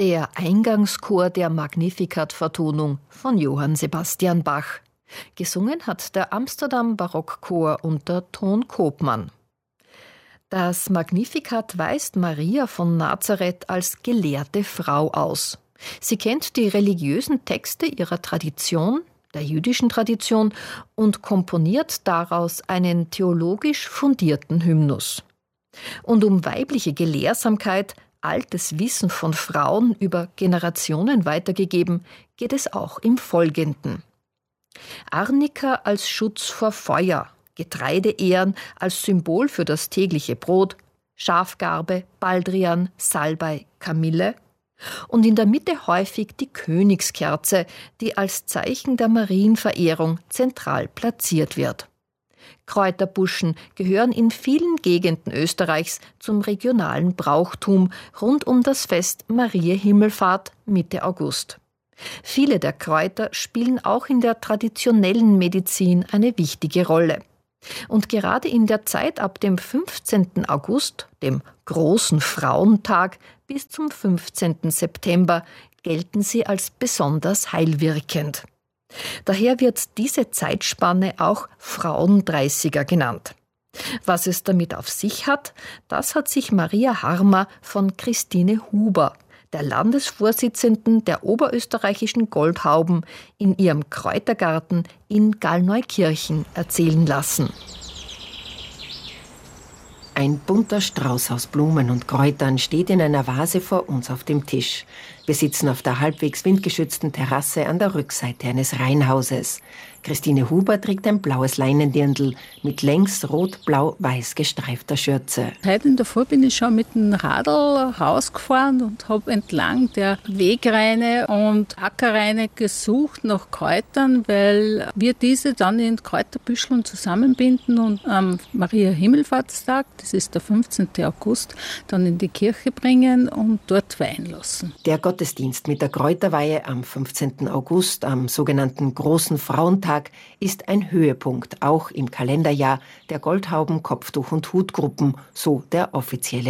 Der Eingangschor der Magnificat-Vertonung von Johann Sebastian Bach. Gesungen hat der Amsterdam Barockchor unter Ton Koopman. Das Magnificat weist Maria von Nazareth als gelehrte Frau aus. Sie kennt die religiösen Texte ihrer Tradition, der jüdischen Tradition, und komponiert daraus einen theologisch fundierten Hymnus. Und um weibliche Gelehrsamkeit, altes Wissen von Frauen über Generationen weitergegeben, geht es auch im Folgenden. Arnika als Schutz vor Feuer, Getreideähren als Symbol für das tägliche Brot, Schafgarbe, Baldrian, Salbei, Kamille und in der Mitte häufig die Königskerze, die als Zeichen der Marienverehrung zentral platziert wird. Kräuterbuschen gehören in vielen Gegenden Österreichs zum regionalen Brauchtum rund um das Fest Mariä Himmelfahrt Mitte August. Viele der Kräuter spielen auch in der traditionellen Medizin eine wichtige Rolle. Und gerade in der Zeit ab dem 15. August, dem großen Frauentag, bis zum 15. September gelten sie als besonders heilwirkend. Daher wird diese Zeitspanne auch Frauendreißiger genannt. Was es damit auf sich hat, das hat sich Maria Harmer von Christine Huber, der Landesvorsitzenden der oberösterreichischen Goldhauben, in ihrem Kräutergarten in Gallneukirchen erzählen lassen. Ein bunter Strauß aus Blumen und Kräutern steht in einer Vase vor uns auf dem Tisch. Wir sitzen auf der halbwegs windgeschützten Terrasse an der Rückseite eines Reihenhauses. Christine Huber trägt ein blaues Leinendirndl mit längs rot-blau-weiß gestreifter Schürze. Heute in der Früh bin ich schon mit dem Radl rausgefahren und habe entlang der Wegreine und Ackerreine gesucht nach Kräutern, weil wir diese dann in Kräuterbüscheln zusammenbinden und am Mariä Himmelfahrtstag, das ist der 15. August, dann in die Kirche bringen und dort weihen lassen. Der Gottesdienst mit der Kräuterweihe am 15. August, am sogenannten Großen Frauentag, ist ein Höhepunkt, auch im Kalenderjahr der Goldhauben Kopftuch- und Hutgruppen, so der offizielle